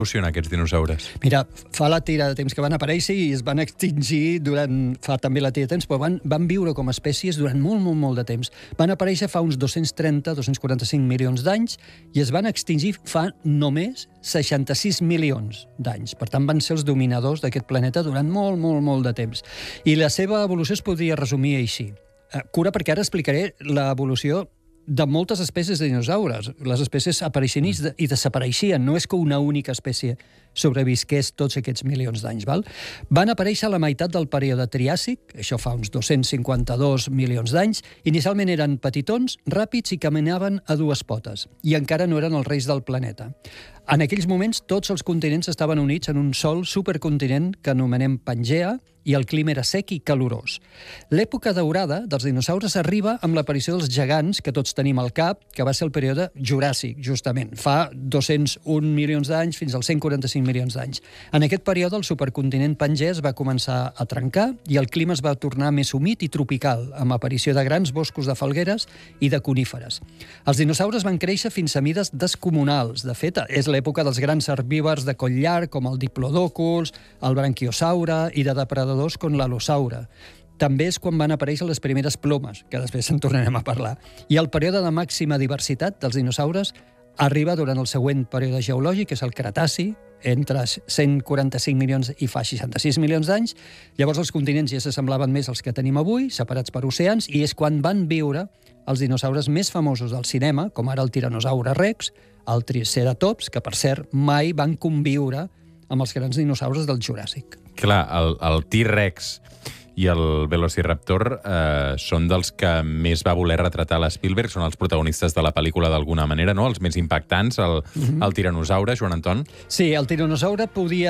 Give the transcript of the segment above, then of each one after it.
evolucionar aquests dinosaures? Mira, fa la tira de temps que van aparèixer i es van extingir fa també la tira de temps, però van viure com a espècies durant molt de temps. Van aparèixer fa uns 230-245 milions d'anys i es van extingir fa només 66 milions d'anys. Per tant, van ser els dominadors d'aquest planeta durant molt de temps. I la seva evolució es podria resumir així. Cura, perquè ara explicaré l'evolució de moltes espècies de dinosaures. Les espècies apareixien i desapareixien. No és que una única espècie sobrevisqués tots aquests milions d'anys. Van aparèixer a la meitat del període Triàsic, això fa uns 252 milions d'anys. Inicialment eren petitons, ràpids i caminaven a dues potes. I encara no eren els reis del planeta. En aquells moments, tots els continents estaven units en un sol supercontinent que anomenem Pangea, i el clima era sec i calorós. L'època daurada dels dinosaures arriba amb l'aparició dels gegants que tots tenim al cap, que va ser el període Juràssic, justament, fa 201 milions d'anys fins als 145 milions d'anys. En aquest període, el supercontinent Pangea es va començar a trencar i el clima es va tornar més humit i tropical, amb aparició de grans boscos de falgueres i de coníferes. Els dinosaures van créixer fins a mides descomunals. De fet, és l'època dels grans herbívors de coll llarg, com el diplodocus, el branquiosaure i de depredadors com l'alosaure. També és quan van aparèixer les primeres plomes, que després en tornarem a parlar. I el període de màxima diversitat dels dinosaures arriba durant el següent període geològic, que és el Cretaci, entre 145 milions i fa 66 milions d'anys. Llavors els continents ja s'assemblaven més als que tenim avui, separats per oceans, i és quan van viure els dinosaures més famosos del cinema, com ara el Tiranosaure Rex, el Triceratops, que per cert mai van conviure amb els grans dinosaures del Juràssic. Clar, el T-Rex i el Velociraptor són dels que més va voler retratar l'Spielberg, són els protagonistes de la pel·lícula d'alguna manera, no? Els més impactants, el tiranosaure, Joan Anton. Sí, el tiranosaure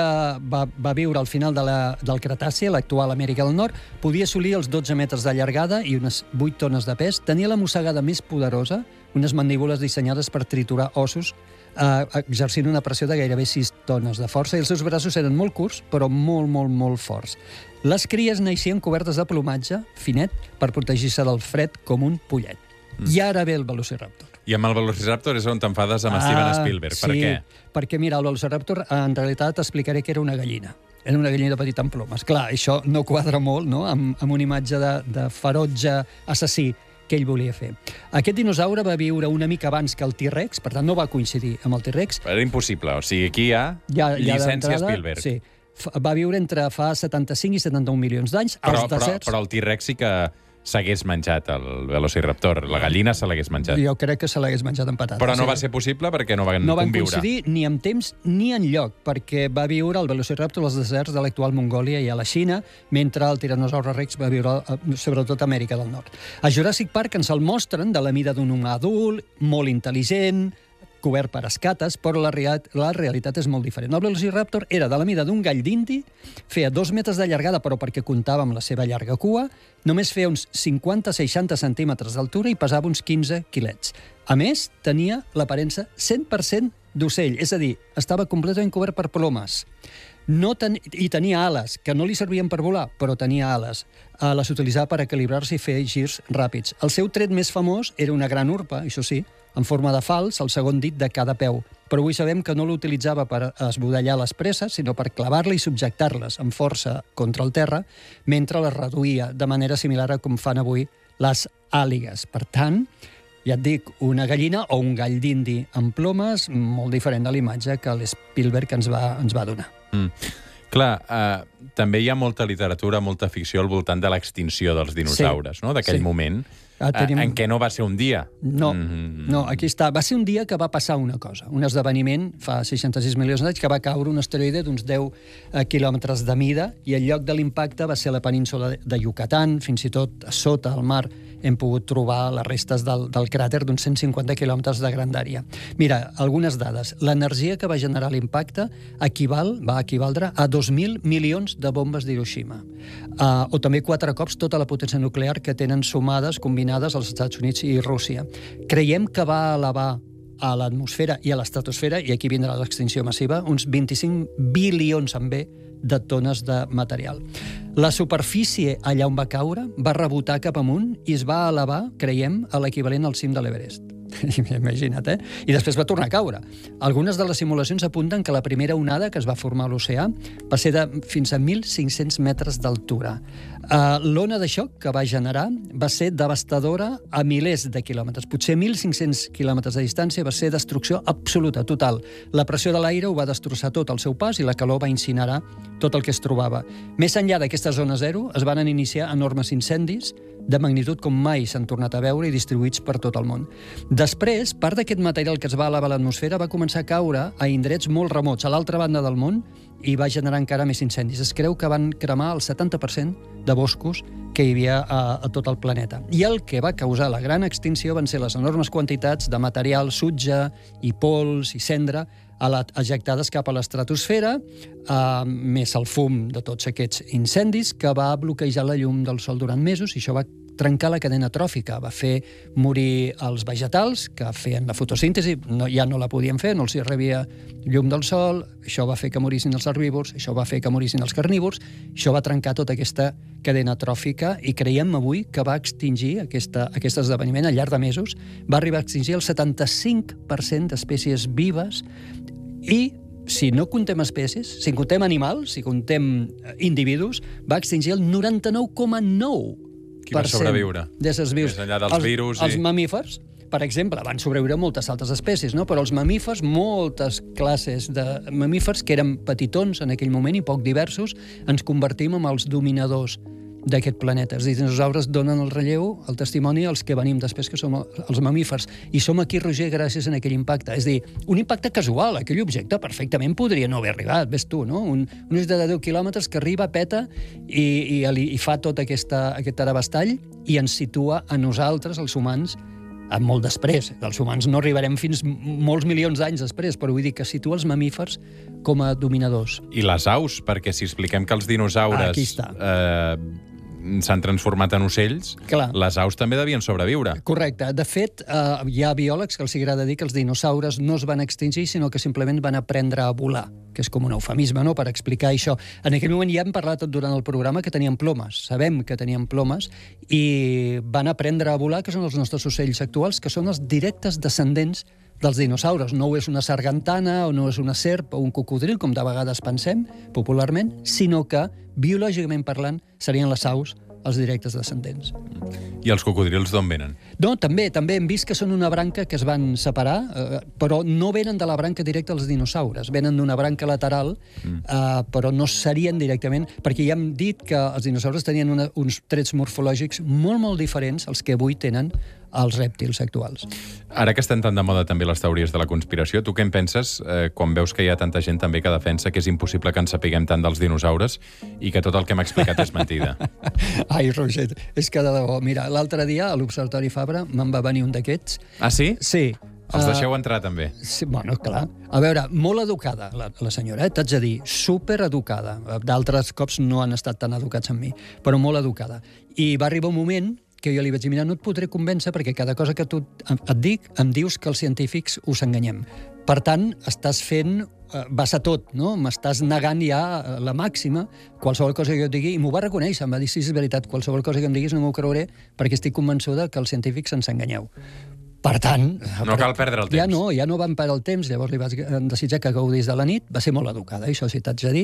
va viure al final del Cretaci, a l'actual Amèrica del Nord, podia assolir els 12 metres de llargada i unes 8 tones de pes, tenia la mossegada més poderosa, unes mandíbules dissenyades per triturar ossos, exercint una pressió de gairebé 6 tones de força, i els seus braços eren molt curts, però molt forts. Les cries naixien cobertes de plomatge finet per protegir-se del fred com un pollet. I ara ve el Velociraptor. I amb el Velociraptor és on t'enfades amb Steven Spielberg. Per què? Perquè, mira, el Velociraptor, en realitat, explicaré que era una gallina. Era una gallina petita amb plomes. Clar, això no quadra molt, no?, amb una imatge de ferotge assassí que ell volia fer. Aquest dinosaure va viure una mica abans que el T-Rex, per tant no va coincidir amb el T-Rex. Era impossible, o sigui, aquí hi ha llicència Spielberg. Sí, va viure entre fa 75 i 71 milions d'anys als deserts. Però el T-Rex sí que s'hagués menjat el Velociraptor. La gallina se l'hagués menjat. Jo crec que se l'hagués menjat amb patates. Però no va ser possible perquè no van conviure. No van coincidir ni en temps ni en lloc, perquè va viure el Velociraptor als deserts de l'actual Mongòlia i a la Xina, mentre el Tiranosaure Rex va viure sobretot a Amèrica del Nord. A Jurassic Park ens el mostren de la mida d'un humà adult, molt intel·ligent, cobert per escates, però la realitat és molt diferent. El Velociraptor era de la mida d'un gall d'indi, feia 2 metres de llargada, però perquè comptava amb la seva llarga cua, només feia uns 50-60 centímetres d'altura i pesava uns 15 quilets. A més, tenia l'aparença 100% d'ocell, és a dir, estava completament cobert per plomes. I tenia ales, que no li servien per volar, però tenia ales. Les utilitzava per equilibrar-se i fer girs ràpids. El seu tret més famós era una gran urpa, això sí, en forma de falç, al segon dit de cada peu. Però avui sabem que no l'utilitzava per esbudellar les preses, sinó per clavar-la i subjectar-les amb força contra el terra, mentre les reduïa de manera similar a com fan avui les àligues. Per tant, ja et dic, una gallina o un gall d'indi amb plomes, molt diferent de l'imatge que l'Spielberg ens va donar. Clar, també hi ha molta literatura, molta ficció al voltant de l'extinció dels dinosaures, no? D'aquell moment, en què no va ser un dia. No, aquí està. Va ser un dia que va passar una cosa, un esdeveniment fa 66 milions d'anys, que va caure un asteroide d'uns 10 quilòmetres de mida, i el lloc de l'impacte va ser la península de Yucatán, fins i tot a sota al mar hem pogut trobar les restes del cràter d'uns 150 quilòmetres de grandària. Mira, algunes dades. L'energia que va generar l'impacte va equivaldre a 2.000 milions de bombes d'Hiroshima. O també 4 cops tota la potència nuclear que tenen sumades, combinades, als Estats Units i Rússia. Creiem que va elevar a l'atmosfera i a l'estratosfera, i aquí vindrà l'extinció massiva, uns 25 bilions amb B de tones de material. La superfície allà on va caure va rebotar cap amunt i es va elevar, creiem, a l'equivalent al cim de l'Everest. Imagina't, I després va tornar a caure. Algunes de les simulacions apunten que la primera onada que es va formar a l'oceà va ser de fins a 1.500 metres d'altura. L'ona de xoc que va generar va ser devastadora a milers de quilòmetres. Potser 1.500 quilòmetres de distància va ser destrucció absoluta, total. La pressió de l'aire ho va destrossar tot al seu pas i la calor va incinerar tot el que es trobava. Més enllà d'aquesta zona zero es van iniciar enormes incendis de magnitud com mai s'han tornat a veure i distribuïts per tot el món. Després, part d'aquest material que es va elevar a l'atmosfera va començar a caure a indrets molt remots, a l'altra banda del món, i va generar encara més incendis. Es creu que van cremar el 70% de boscos que hi havia a tot el planeta. I el que va causar la gran extinció van ser les enormes quantitats de material sutge i pols i cendra ejectades cap a l'estratosfera, més el fum de tots aquests incendis, que va bloquejar la llum del sol durant mesos, i això va trencar la cadena tròfica, va fer morir els vegetals que feien la fotosíntesi, ja no la podien fer, no els hi rebia llum del sol, això va fer que morissin els herbívors, això va fer que morissin els carnívors, això va trencar tota aquesta cadena tròfica i creiem avui que va extingir aquest esdeveniment al llarg de mesos, va arribar a extingir el 75% d'espècies vives i, si no comptem espècies, si comptem animals, si comptem individus, va extingir el 99,9% qui va sobreviure? D'éssers vius. Més enllà dels virus. Els mamífers, per exemple, van sobreviure moltes altres espècies, no? Però els mamífers, moltes classes de mamífers que eren petitons en aquell moment i poc diversos, ens convertim en els dominadors d'aquest planeta. Els dinosaures donen el relleu, el testimoni als que venim després, que som els mamífers. I som aquí, Roger, gràcies a aquell impacte. És a dir, un impacte casual. Aquell objecte perfectament podria no haver arribat, ves tu, no? Un objecte de 10 quilòmetres que arriba, peta i fa tot aquest arabastall i ens situa a nosaltres, els humans, molt després. Els humans no arribarem fins molts milions d'anys després, però vull dir que situa els mamífers com a dominadors. I les aus, perquè si expliquem que els dinosaures s'han transformat en ocells, clar, les aus també devien sobreviure. Correcte. De fet, hi ha biòlegs que els agrada dir que els dinosaures no es van extingir, sinó que simplement van aprendre a volar, que és com un eufemisme, no?, per explicar això. En aquell moment ja hem parlat durant el programa que tenien plomes. Sabem que tenien plomes i van aprendre a volar, que són els nostres ocells actuals, que són els directes descendents dels dinosaures. No és una sargantana o no és una serp o un cocodril, com de vegades pensem popularment, sinó que, biològicament parlant, serien les aus els directes descendents. I els cocodrils d'on venen? No, també hem vist que són una branca que es van separar, però no venen de la branca directa dels dinosaures, venen d'una branca lateral, però no serien directament, perquè ja hem dit que els dinosaures tenien uns trets morfològics molt, molt diferents als que avui tenen els rèptils actuals. Ara que estan tan de moda també les teories de la conspiració, tu què en penses quan veus que hi ha tanta gent també que defensa que és impossible que en sapiguem tant dels dinosaures i que tot el que hem explicat és mentida? Ai, Roger, és que de debò. Mira, l'altre dia a l'Observatori Fabra me'n va venir un d'aquests. Ah, sí? Sí. Els deixeu entrar, també? Sí, bueno, clar. A veure, molt educada, la senyora, t'haig de dir, supereducada. D'altres cops no han estat tan educats amb mi, però molt educada. I va arribar un moment que jo li vaig dir, mira, no et podré convèncer perquè cada cosa que tu et dic em dius que els científics us enganyem. Per tant, estàs fent vas a tot, no? M'estàs negant ja la màxima, qualsevol cosa que jo et digui, i m'ho va reconèixer, em va dir, sí, és veritat, qualsevol cosa que em diguis no m'ho creuré perquè estic convençuda que els científics ens enganyeu. Per tant... No cal perdre el temps. Ja no van perdre el temps, llavors li vaig desitjar que gaudís de la nit, va ser molt educada, això sí t'haig de dir,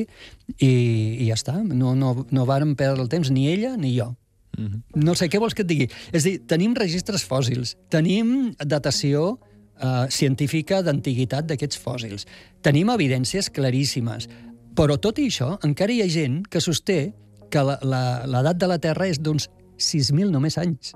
i ja està, no varen perdre el temps ni ella ni jo. No sé, què vols que et digui? És a dir, tenim registres fòssils, tenim datació científica d'antiguitat d'aquests fòssils, tenim evidències claríssimes, però tot i això encara hi ha gent que sosté que l'edat de la Terra és d'uns 6.000 només anys.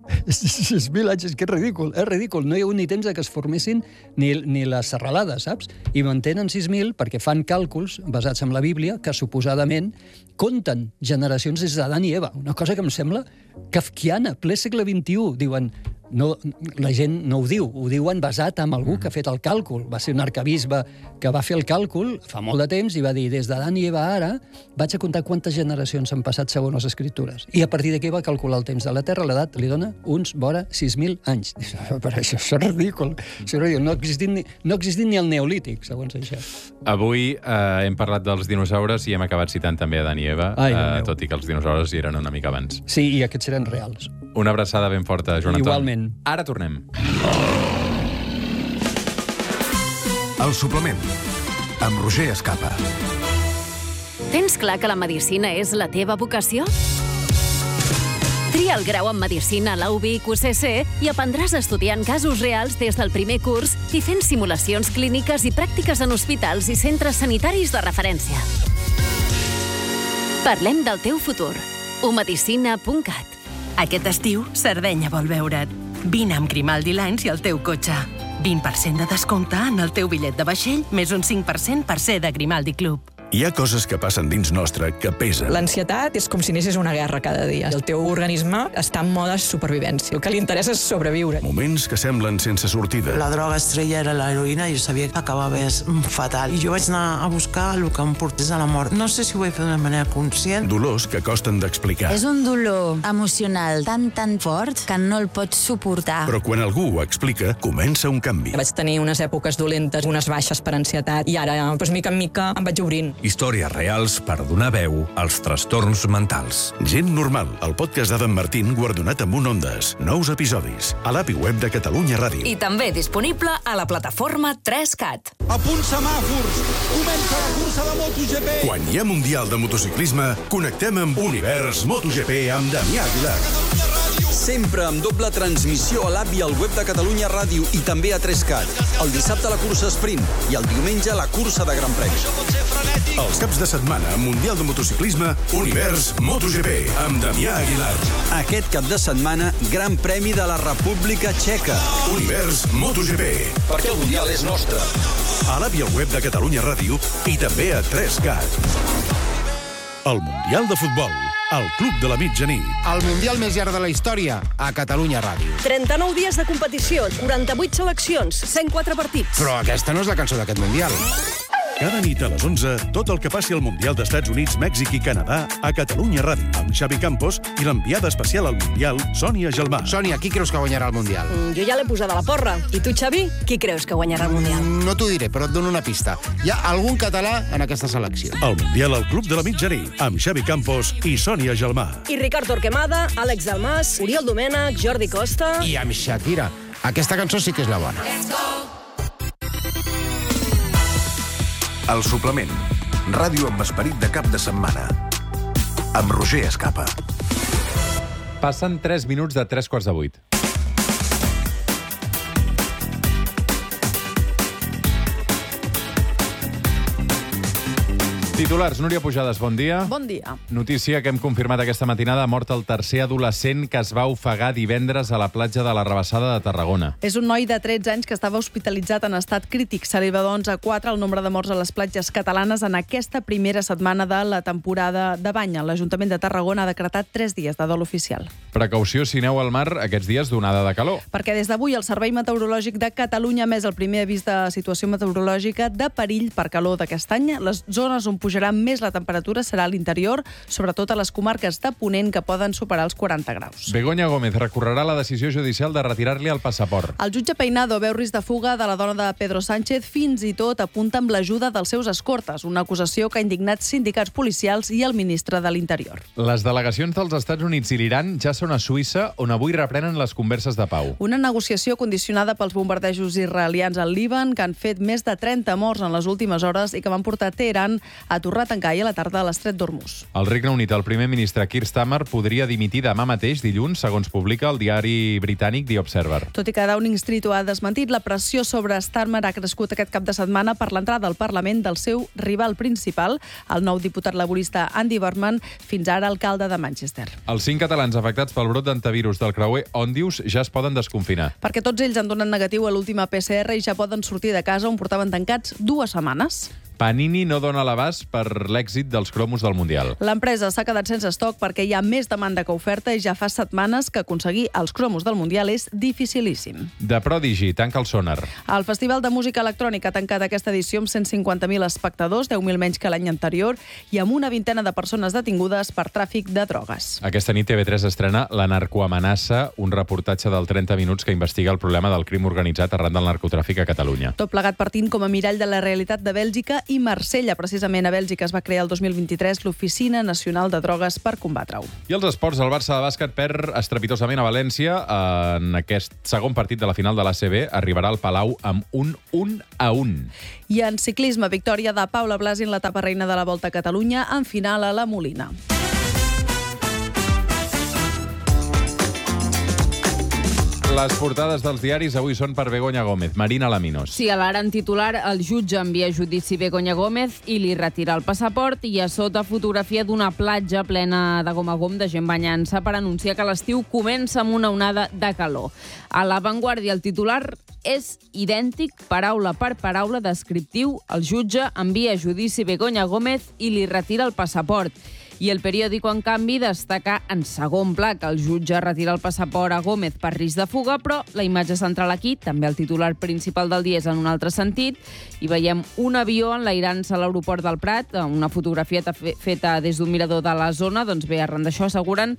6.000 anys, és que és ridícul. No hi ha hagut ni temps que es formessin ni les serralades, saps? I mantenen 6.000 perquè fan càlculs basats en la Bíblia que suposadament compten generacions des d'Adam i Eva. Una cosa que em sembla kafkiana, ple segle XXI. Diuen, no, la gent no ho diuen basat en algú que ha fet el càlcul. Va ser un arquebisbe que va fer el càlcul fa molt de temps i va dir, des d'Adam i Eva ara vaig a comptar quantes generacions han passat segons les escritures. I a partir d'aquí va calcular el temps de la Terra, l'edat li dona uns vora 6.000 anys. Però això és ridícul. No ha existit ni el Neolític, segons això. Avui hem parlat dels dinosaures i hem acabat citant també Adam i Eva, tot i que els dinosaures hi eren una mica abans. Sí, i aquests eren reals. Una abraçada ben forta, Joan Anton. Igualment. Ara tornem. El suplement, amb Roger Escapa. Tens clar que la medicina és la teva vocació? Tria el grau en Medicina a la UVic UCC i aprendràs a estudiar en casos reals des del primer curs i fent simulacions clíniques i pràctiques en hospitals i centres sanitaris de referència. Parlem del teu futur. umedicina.cat. Aquest estiu, Sardenya vol veure't. Vine amb Grimaldi Lines i el teu cotxe. 20% de descompte en el teu bitllet de vaixell, més un 5% per ser de Grimaldi Club. Hi ha coses que passen dins nostre que pesen. L'ansietat és com si anessis una guerra cada dia. El teu organisme està en mode supervivència. El que li interessa és sobreviure. Moments que semblen sense sortida. La droga estrella era l'heroïna i jo sabia que acabava fatal. I jo vaig anar a buscar el que em portés a la mort. No sé si ho vaig fer d'una manera conscient. Dolors que costen d'explicar. És un dolor emocional tan fort que no el pots suportar. Però quan algú ho explica, comença un canvi. Vaig tenir unes èpoques dolentes, unes baixes per ansietat, i ara, mica en mica, em vaig obrint. Històries reals per donar veu als trastorns mentals. Gent normal, el podcast d'Adam Martín guardonat amb un Ondes. Nous episodis a l'app i web de Catalunya Ràdio. I també disponible a la plataforma 3CAT. A punt semàfors! Comença la cursa de MotoGP! Quan hi ha Mundial de Motociclisme, connectem amb Univers MotoGP amb Damià Aguilar. Sempre amb doble transmissió a l'app i al web de Catalunya Ràdio i també a 3CAT. El dissabte la cursa sprint i el diumenge la cursa de Gran Premi. Els caps de setmana, Mundial de Motociclisme, Univers MotoGP amb Damià Aguilar. Aquest cap de setmana, Gran Premi de la República Txeca. Univers MotoGP. Perquè el Mundial és nostre. A l'app i al web de Catalunya Ràdio i també a 3CAT. El Mundial de Futbol, al Club de la Mitjanit. El Mundial més llarg de la història, a Catalunya Ràdio. 39 dies de competició, 48 seleccions, 104 partits. Però aquesta no és la cançó d'aquest Mundial. Cada nit a les 11, tot el que passi al Mundial d'Estats Units, Mèxic i Canadà a Catalunya Ràdio, amb Xavi Campos i l'enviada especial al Mundial, Sònia Gelmà. Sònia, qui creus que guanyarà el Mundial? Jo ja l'he posada a la porra. I tu, Xavi, qui creus que guanyarà el Mundial? No t'ho diré, però et dono una pista. Hi ha algun català en aquesta selecció. El Mundial al Club de la Mitjanit, amb Xavi Campos i Sònia Gelmà. I Ricard Torquemada, Àlex Almàs, Oriol Domènech, Jordi Costa... I amb Shakira. Aquesta cançó sí que és la bona. El suplement. Ràdio amb esperit de cap de setmana. Amb Roger Escapa. Passen 3 minuts de 7:45. Titulars. Núria Pujades, bon dia. Bon dia. Notícia que hem confirmat aquesta matinada: ha mort el tercer adolescent que es va ofegar divendres a la platja de la Rabassada de Tarragona. És un noi de 13 anys que estava hospitalitzat en estat crític. S'eleva, doncs, a 4 el nombre de morts a les platges catalanes en aquesta primera setmana de la temporada de bany. L'Ajuntament de Tarragona ha decretat 3 dies de dol oficial. Precaució si aneu al mar aquests dies d'onada de calor. Perquè des d'avui el Servei Meteorològic de Catalunya ha emès el primer avís de situació meteorològica de perill per calor d'aquest any. Les zones on pujarà més la temperatura serà a l'interior, sobretot a les comarques de Ponent, que poden superar els 40 graus. Begoña Gómez recorrerà la decisió judicial de retirar-li el passaport. El jutge Peinado veu risc de fuga de la dona de Pedro Sánchez, fins i tot apunta amb l'ajuda dels seus escortes, una acusació que ha indignat sindicats policials i el ministre de l'Interior. Les delegacions dels Estats Units i l'Iran ja són a Suïssa, on avui reprenen les converses de pau. Una negociació condicionada pels bombardejos israelians al Líban, que han fet més de 30 morts en les últimes hores i que van portar Teheran a tornar a tancar ahir a la tarda a l'Estret d'Hormuz. Al Regne Unit, el primer ministre Keir Starmer podria dimitir demà mateix, dilluns, segons publica el diari britànic The Observer. Tot i que Downing Street ho ha desmentit, la pressió sobre Starmer ha crescut aquest cap de setmana per l'entrada al Parlament del seu rival principal, el nou diputat laborista Andy Burnham, fins ara alcalde de Manchester. Els 5 catalans afectats pel brot d'antivirus del creuer Òndius ja es poden desconfinar. Perquè tots ells han donat negatiu a l'última PCR i ja poden sortir de casa, on portaven tancats 2 setmanes. Panini no dona l'abast per l'èxit dels cromos del Mundial. L'empresa s'ha quedat sense estoc perquè hi ha més demanda que oferta i ja fa setmanes que aconseguir els cromos del Mundial és dificilíssim. The Prodigy tanca el Sonar. El Festival de Música Electrònica ha tancat aquesta edició amb 150.000 espectadors, 10.000 menys que l'any anterior, i amb una vintena de persones detingudes per tràfic de drogues. Aquesta nit TV3 estrena La narcoamenaça, un reportatge del 30 minuts que investiga el problema del crim organitzat arran del narcotràfic a Catalunya. Tot plegat partint com a mirall de la realitat de Bèlgica i Marsella. Precisament a Bèlgica es va crear el 2023 l'Oficina Nacional de Drogues per combatre-ho. I els esports, el Barça de bàsquet perd estrepitosament a València. En aquest segon partit de la final de l'ACB arribarà al Palau amb un 1-1. I en ciclisme, victòria de Paula Blasi en l'etapa reina de la Volta a Catalunya, en final a la Molina. Les portades dels diaris avui són per Begoña Gómez. Marina Laminos. Sí, a l'ara en titular, el jutge envia a judici Begoña Gómez i li retira el passaport, i a sota fotografia d'una platja plena de gom a gom de gent banyant-se per anunciar que l'estiu comença amb una onada de calor. A La Vanguardia el titular és idèntic, paraula per paraula, descriptiu. El jutge envia a judici Begoña Gómez i li retira el passaport. I El Periódico, en canvi, destaca en segon pla que el jutge retira el passaport a Gómez per risc de fuga, però la imatge central aquí, també el titular principal del dia, és en un altre sentit, i veiem un avió enlairant-se a l'aeroport del Prat, una fotografia feta des d'un mirador de la zona. Doncs bé, arran d'això asseguren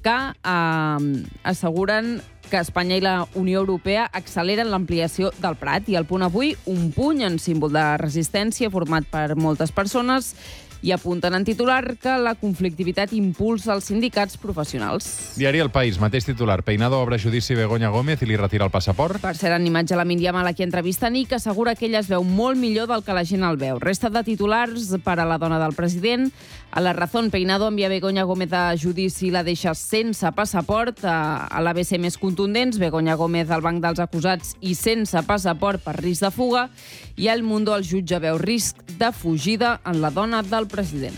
que Espanya i la Unió Europea acceleren l'ampliació del Prat. I al Punt avui, un puny en símbol de resistència format per moltes persones, i apunten en titular que la conflictivitat impulsa els sindicats professionals. Diari El País, mateix titular. Peinado obre judici Begoña Gómez i li retira el passaport. Per cert, en imatge la Míriam, a la que entrevisten, i que assegura que ella es veu molt millor del que la gent el veu. Resta de titulars per a la dona del president. A La Razón, Peinado envia Begoña Gómez a judici i la deixa sense passaport. A l'ABC, més contundents, Begoña Gómez al banc dels acusats i sense passaport per risc de fuga. I El Mundo, el jutge veu risc de fugida en la dona del president.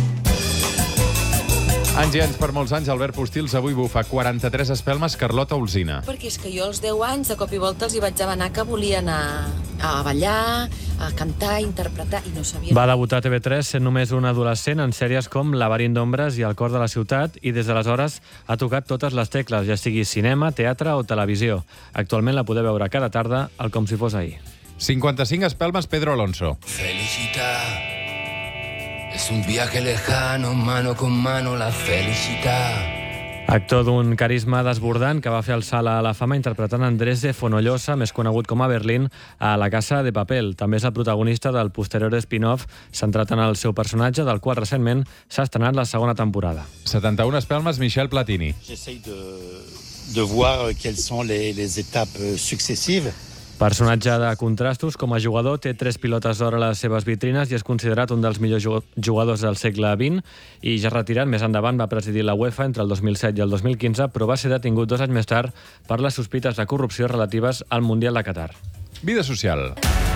Anys i anys, per molts anys, Albert Postils avui bufa 43 espelmes Carlota Olsina. Perquè és que jo als 10 anys, de cop i volta, els hi vaig demanar que volia anar a ballar, a cantar, a interpretar, i no sabia... Va debutar a TV3 sent només un adolescent en sèries com Laberint d'ombres i El cor de la ciutat, i des d'aleshores ha tocat totes les tecles, ja sigui cinema, teatre o televisió. Actualment la podeu veure cada tarda al Com si fos ahir. 55 espelmes Pedro Alonso. Felicidad. Es un viaje lejano, mano con mano, la felicidad. Actor d'un carisma desbordant que va fer el salt a la fama interpretant Andrés de Fonollosa, més conegut com a Berlín, a La Casa de Papel. També és el protagonista del posterior spin-off centrat en el seu personatge, del qual recentment s'ha estrenat la segona temporada. 71 espelmes Michel Platini. J'essaie de voir quelles sont les étapes successives. Personatge de contrastos, com a jugador té 3 pilotes d'or a les seves vitrines i és considerat un dels millors jugadors del segle XX, i ja retirat, més endavant va presidir la UEFA entre el 2007 i el 2015, però va ser detingut 2 anys més tard per les sospites de corrupció relatives al Mundial de Qatar. Vida social.